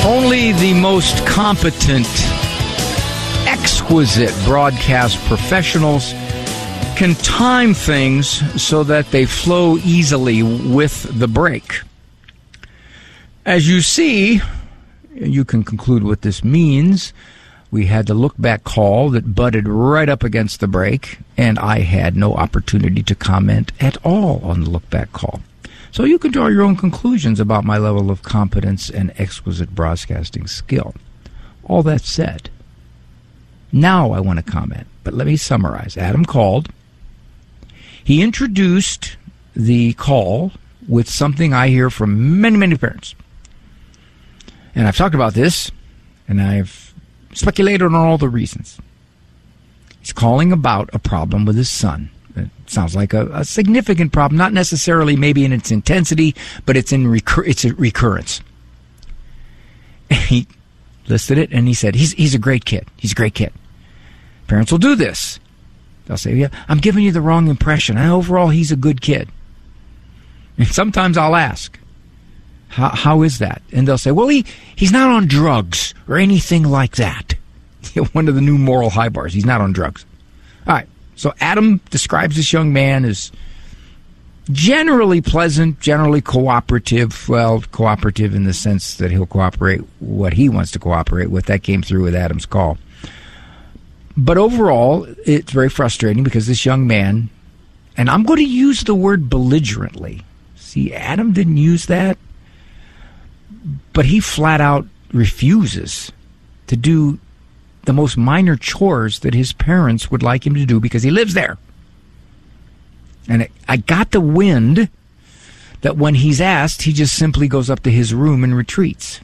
Only the most competent, exquisite broadcast professionals can time things so that they flow easily with the break. As you see, you can conclude what this means. We had the look-back call that butted right up against the break, and I had no opportunity to comment at all on the look-back call. So you can draw your own conclusions about my level of competence and exquisite broadcasting skill. All that said, now I want to comment, but let me summarize. Adam called. He introduced the call with something I hear from many, many parents. And I've talked about this, and I've speculated on all the reasons. He's calling about a problem with his son. It sounds like a significant problem, not necessarily maybe in its intensity, but it's in it's a recurrence. And he listed it, and he said, he's a great kid. He's a great kid. Parents will do this. They'll say, yeah, I'm giving you the wrong impression. Overall, he's a good kid. And sometimes I'll ask, how is that? And they'll say, well, he's not on drugs or anything like that. One of the new moral high bars. He's not on drugs. All right. So Adam describes this young man as generally pleasant, generally cooperative. Well, cooperative in the sense that he'll cooperate what he wants to cooperate with. That came through with Adam's call. But overall, it's very frustrating because this young man, and I'm going to use the word belligerently. See, Adam didn't use that, but he flat out refuses to do the most minor chores that his parents would like him to do because he lives there. And I got the wind that when he's asked, he just simply goes up to his room and retreats.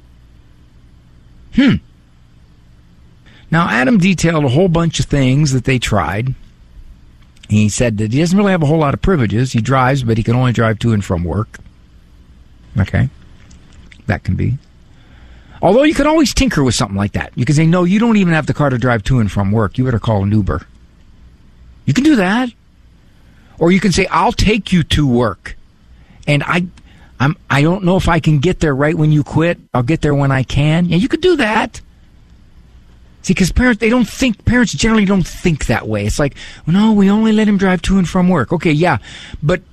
Now, Adam detailed a whole bunch of things that they tried. He said that he doesn't really have a whole lot of privileges. He drives, but he can only drive to and from work. Okay. That can be. Although you can always tinker with something like that. You can say, no, you don't even have the car to drive to and from work. You better call an Uber. You can do that. Or you can say, I'll take you to work. And I don't know if I can get there right when you quit. I'll get there when I can. Yeah, you could do that. See, because parents generally don't think that way. It's like, well, no, we only let him drive to and from work. Okay, yeah, but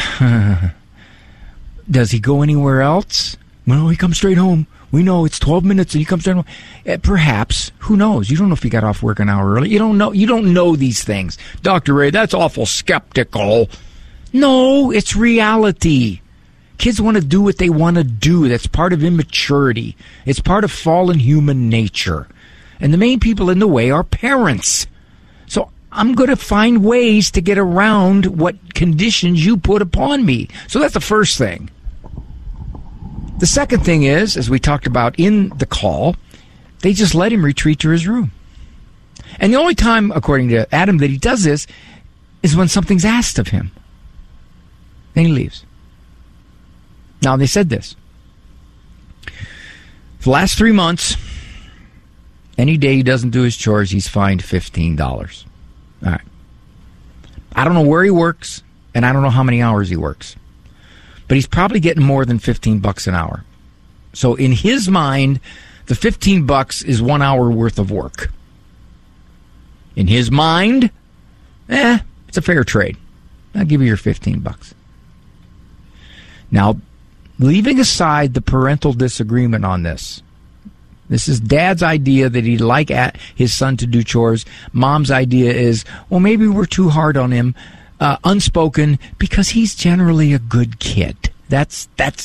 does he go anywhere else? Well, he comes straight home. We know it's 12 minutes and he comes straight home. Perhaps. Who knows? You don't know if he got off work an hour early. You don't know. You don't know these things. Dr. Ray, that's awful skeptical. No, it's reality. Kids want to do what they want to do. That's part of immaturity. It's part of fallen human nature. And the main people in the way are parents. So I'm going to find ways to get around what conditions you put upon me. So that's the first thing. The second thing is, as we talked about in the call, they just let him retreat to his room. And the only time, according to Adam, that he does this is when something's asked of him. Then he leaves. Now, they said this. For the last 3 months, any day he doesn't do his chores, he's fined $15. All right. I don't know where he works, and I don't know how many hours he works. But he's probably getting more than $15 an hour. So in his mind, the $15 is 1 hour worth of work. In his mind, it's a fair trade. I'll give you your $15. Now, leaving aside the parental disagreement on this, this is Dad's idea that he'd like his son to do chores. Mom's idea is, well, maybe we're too hard on him. Unspoken, because he's generally a good kid. That's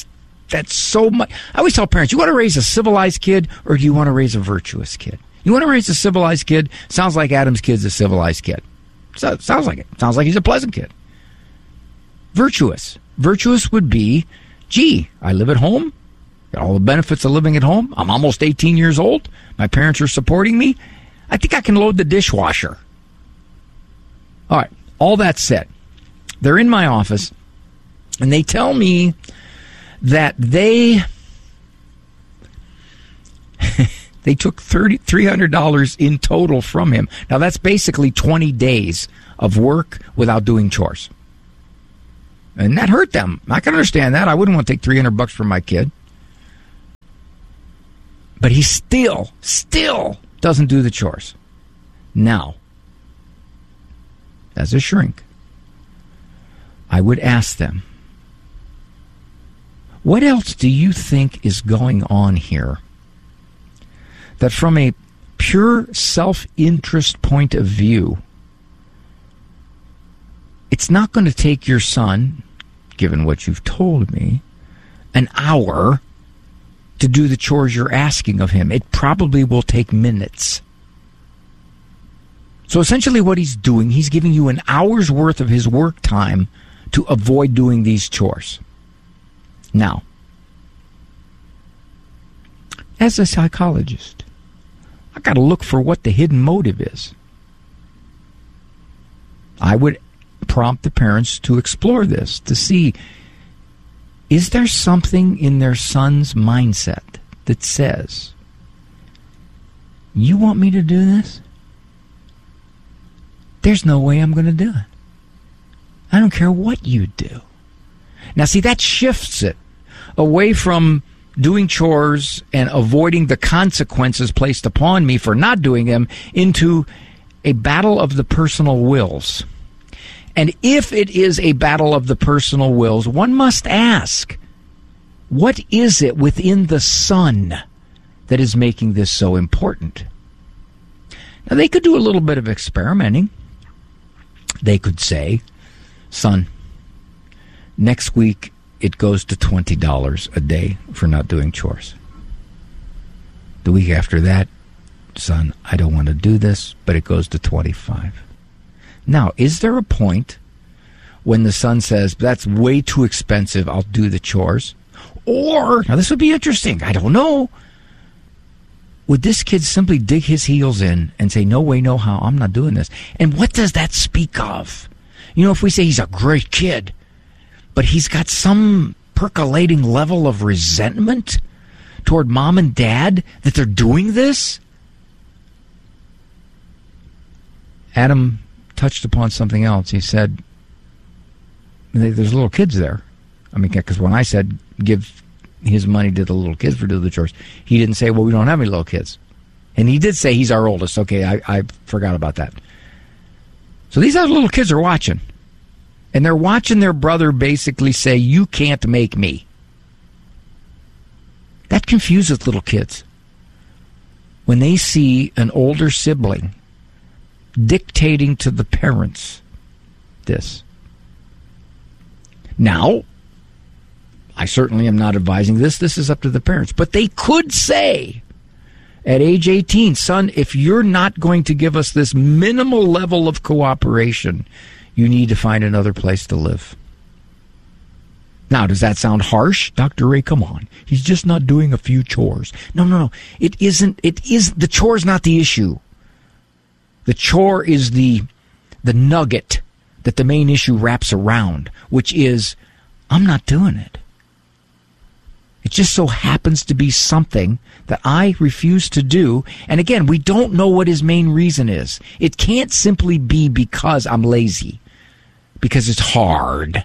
so much. I always tell parents, you want to raise a civilized kid or do you want to raise a virtuous kid? You want to raise a civilized kid? Sounds like Adam's kid's a civilized kid. Sounds like it. Sounds like he's a pleasant kid. Virtuous. Virtuous would be, gee, I live at home. Got all the benefits of living at home. I'm almost 18 years old. My parents are supporting me. I think I can load the dishwasher. All right. All that said, they're in my office, and they tell me that they took $300 in total from him. Now, that's basically 20 days of work without doing chores. And that hurt them. I can understand that. I wouldn't want to take $300 from my kid. But he still doesn't do the chores. Now, as a shrink, I would ask them, what else do you think is going on here that from a pure self-interest point of view, it's not going to take your son, given what you've told me, an hour to do the chores you're asking of him. It probably will take minutes. So essentially what he's doing, he's giving you an hour's worth of his work time to avoid doing these chores. Now, as a psychologist, I got to look for what the hidden motive is. I would prompt the parents to explore this, to see, is there something in their son's mindset that says, you want me to do this? There's no way I'm going to do it. I don't care what you do. Now, see, that shifts it away from doing chores and avoiding the consequences placed upon me for not doing them into a battle of the personal wills. And if it is a battle of the personal wills, one must ask, what is it within the son that is making this so important? Now, they could do a little bit of experimenting. They could say, son, next week it goes to $20 a day for not doing chores. The week after that, son, I don't want to do this, but it goes to $25. Now, is there a point when the son says, that's way too expensive, I'll do the chores? Or, now this would be interesting, I don't know, would this kid simply dig his heels in and say, no way, no how, I'm not doing this? And what does that speak of? You know, if we say he's a great kid, but he's got some percolating level of resentment toward mom and dad that they're doing this? Adam touched upon something else. He said, there's little kids there. I mean, because when I said give his money to the little kids for doing the chores, he didn't say, well, we don't have any little kids. And he did say he's our oldest. Okay, I forgot about that. So these other little kids are watching. And they're watching their brother basically say, you can't make me. That confuses little kids. When they see an older sibling dictating to the parents this. Now, I certainly am not advising this. This is up to the parents. But they could say at age 18, son, if you're not going to give us this minimal level of cooperation, you need to find another place to live. Now, does that sound harsh? Dr. Ray, come on. He's just not doing a few chores. No. It isn't. The chore's not the issue. The chore is the nugget that the main issue wraps around, which is, I'm not doing it. It just so happens to be something that I refuse to do. And again, we don't know what his main reason is. It can't simply be because I'm lazy, because it's hard.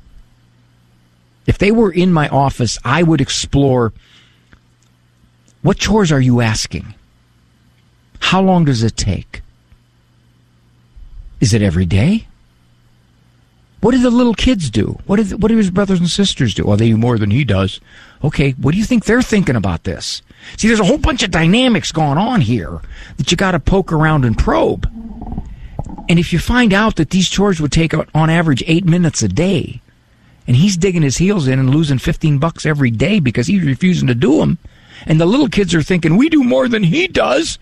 If they were in my office, I would explore, what chores are you asking? How long does it take? Is it every day? What do the little kids do? What do his brothers and sisters do? Well, they do more than he does. Okay, what do you think they're thinking about this? See, there's a whole bunch of dynamics going on here that you got to poke around and probe. And if you find out that these chores would take, on average, 8 minutes a day, and he's digging his heels in and losing $15 every day because he's refusing to do them, and the little kids are thinking, we do more than he does,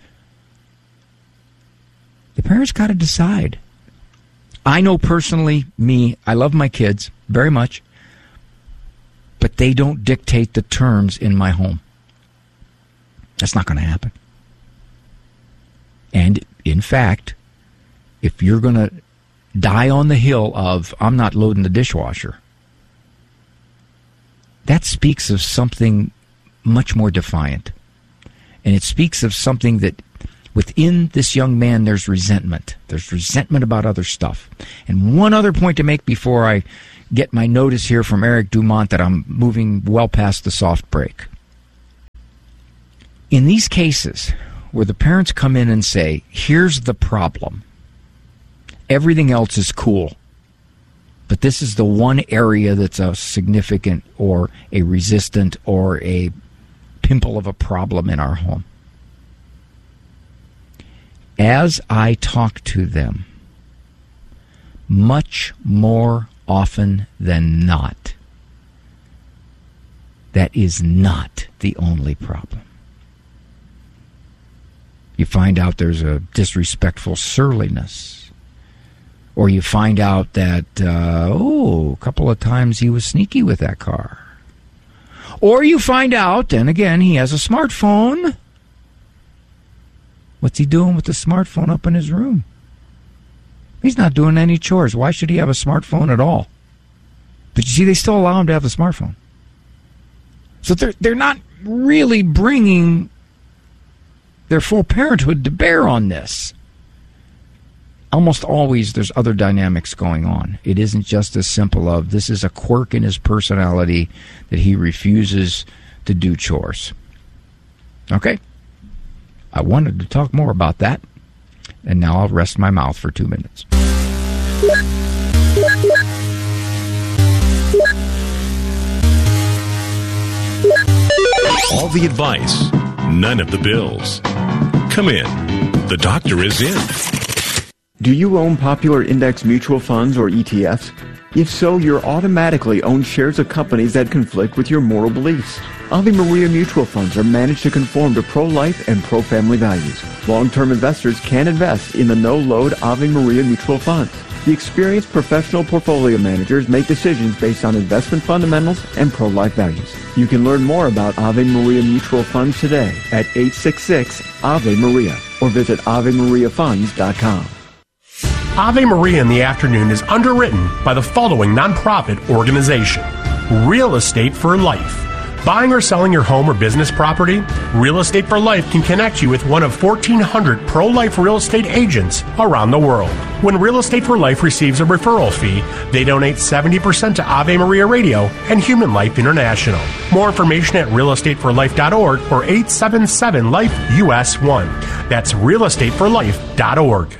the parents got to decide. I know personally, I love my kids very much, but they don't dictate the terms in my home. That's not going to happen. And in fact, if you're going to die on the hill of, I'm not loading the dishwasher, that speaks of something much more defiant. And it speaks of something that within this young man, there's resentment. There's resentment about other stuff. And one other point to make before I get my notice here from Eric Dumont that I'm moving well past the soft break. In these cases where the parents come in and say, here's the problem, everything else is cool, but this is the one area that's a significant or a resistant or a pimple of a problem in our home. As I talk to them, much more often than not, that is not the only problem. You find out there's a disrespectful surliness. Or you find out that, a couple of times he was sneaky with that car. Or you find out, and again, he has a smartphone. What's he doing with the smartphone up in his room? He's not doing any chores. Why should he have a smartphone at all? But you see, they still allow him to have the smartphone. So they're not really bringing their full parenthood to bear on this. Almost always there's other dynamics going on. It isn't just as simple of this is a quirk in his personality that he refuses to do chores. Okay? I wanted to talk more about that, and now I'll rest my mouth for 2 minutes. All the advice, none of the bills. Come in. The doctor is in. Do you own popular index mutual funds or ETFs? If so, you're automatically own shares of companies that conflict with your moral beliefs. Ave Maria mutual funds are managed to conform to pro-life and pro-family values. Long-term investors can invest in the no-load Ave Maria mutual funds. The experienced professional portfolio managers make decisions based on investment fundamentals and pro-life values. You can learn more about Ave Maria mutual funds today at 866-AVE-MARIA or visit AveMariaFunds.com. Ave Maria in the Afternoon is underwritten by the following nonprofit organization: Real Estate for Life. Buying or selling your home or business property? Real Estate for Life can connect you with one of 1,400 pro-life real estate agents around the world. When Real Estate for Life receives a referral fee, they donate 70% to Ave Maria Radio and Human Life International. More information at realestateforlife.org or 877-LIFE-US1. That's realestateforlife.org.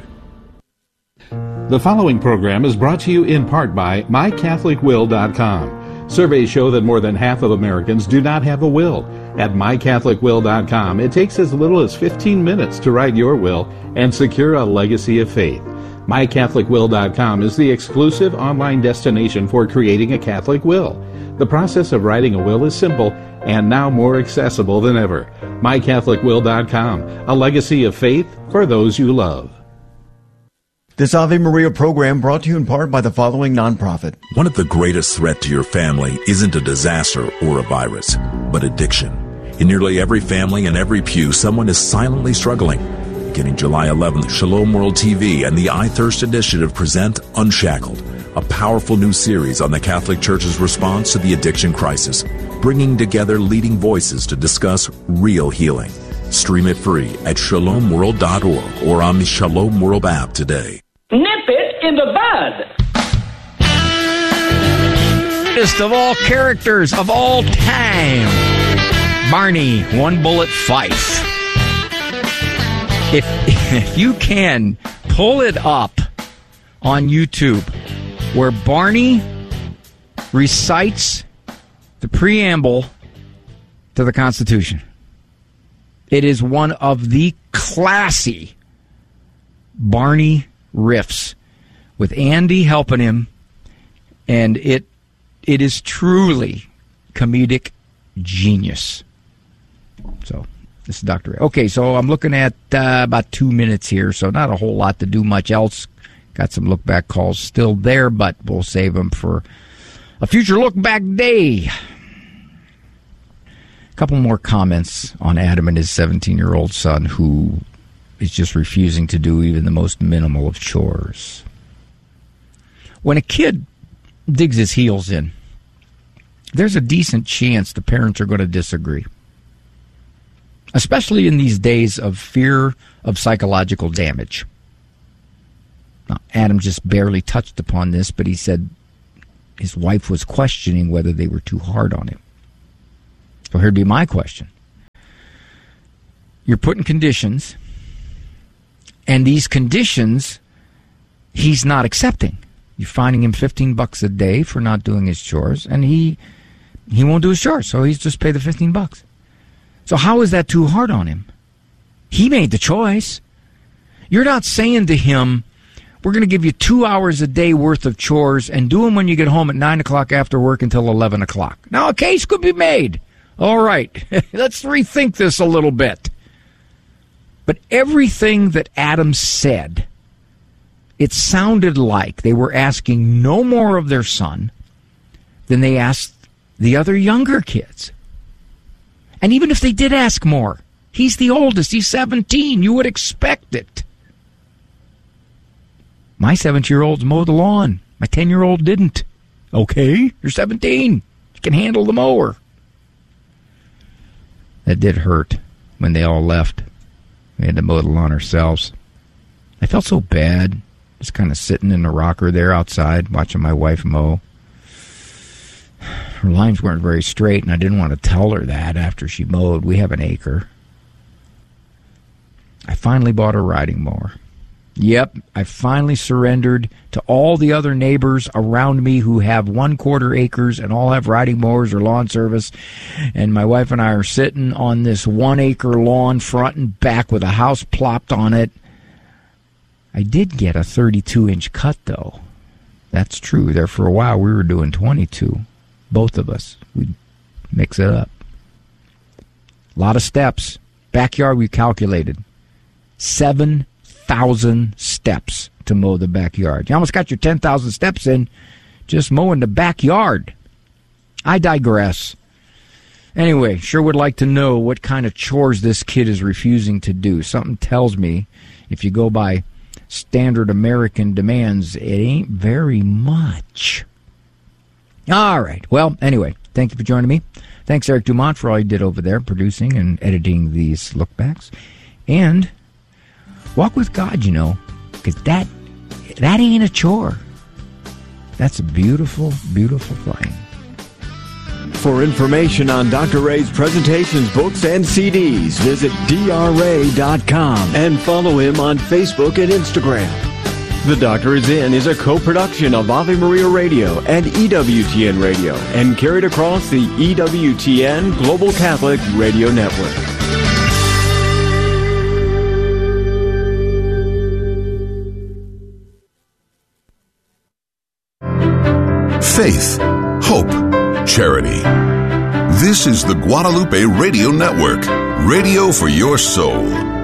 The following program is brought to you in part by MyCatholicWill.com. Surveys show that more than half of Americans do not have a will. At MyCatholicWill.com, it takes as little as 15 minutes to write your will and secure a legacy of faith. MyCatholicWill.com is the exclusive online destination for creating a Catholic will. The process of writing a will is simple and now more accessible than ever. MyCatholicWill.com, a legacy of faith for those you love. This Ave Maria program brought to you in part by the following nonprofit. One of the greatest threats to your family isn't a disaster or a virus, but addiction. In nearly every family and every pew, someone is silently struggling. Beginning July 11th, Shalom World TV and the I Thirst Initiative present Unshackled, a powerful new series on the Catholic Church's response to the addiction crisis, bringing together leading voices to discuss real healing. Stream it free at shalomworld.org or on the Shalom World app today. Nip it in the bud. Greatest of all characters of all time, Barney One Bullet Fife. If you can, pull it up on YouTube where Barney recites the preamble to the Constitution. It is one of the classy Barney riffs with Andy helping him, and it is truly comedic genius. So this is Dr. Ray. Okay, so I'm looking at about 2 minutes here, so not a whole lot to do much else. Got some look-back calls still there, but we'll save them for a future look-back day. A couple more comments on Adam and his 17-year-old son, who is just refusing to do even the most minimal of chores. When a kid digs his heels in, there's a decent chance the parents are going to disagree, especially in these days of fear of psychological damage. Now, Adam just barely touched upon this, but he said his wife was questioning whether they were too hard on him. So here'd be my question. You're putting conditions, and these conditions he's not accepting. You're fining him $15 a day for not doing his chores, and he won't do his chores, so he's just pay the $15. So how is that too hard on him? He made the choice. You're not saying to him, we're going to give you 2 hours a day worth of chores and do them when you get home at 9 o'clock after work until 11 o'clock. Now, a case could be made. All right, let's rethink this a little bit. But everything that Adam said, it sounded like they were asking no more of their son than they asked the other younger kids. And even if they did ask more, he's the oldest. He's 17. You would expect it. My 7-year-old's mowed the lawn. My 10-year-old didn't. Okay, you're 17. You can handle the mower. That did hurt when they all left. We had to mow the lawn ourselves. I felt so bad, just kind of sitting in the rocker there outside, watching my wife mow. Her lines weren't very straight, and I didn't want to tell her that after she mowed. We have an acre. I finally bought a riding mower. Yep, I finally surrendered to all the other neighbors around me who have 1/4 acres and all have riding mowers or lawn service. And my wife and I are sitting on this 1 acre lawn front and back with a house plopped on it. I did get a 32-inch cut, though. That's true. There for a while we were doing 22. Both of us. We'd mix it up. A lot of steps. Backyard we calculated. 7,000 steps to mow the backyard. You almost got your 10,000 steps in just mowing the backyard. I digress. Anyway, sure would like to know what kind of chores this kid is refusing to do. Something tells me if you go by standard American demands, it ain't very much. All right. Well, anyway, thank you for joining me. Thanks, Eric Dumont, for all you did over there, producing and editing these lookbacks. And walk with God, you know, because that ain't a chore. That's a beautiful, beautiful thing. For information on Dr. Ray's presentations, books, and CDs, visit drray.com and follow him on Facebook and Instagram. The Doctor Is In is a co-production of Ave Maria Radio and EWTN Radio and carried across the EWTN Global Catholic Radio Network. Faith, hope, charity. This is the Guadalupe Radio Network, radio for your soul.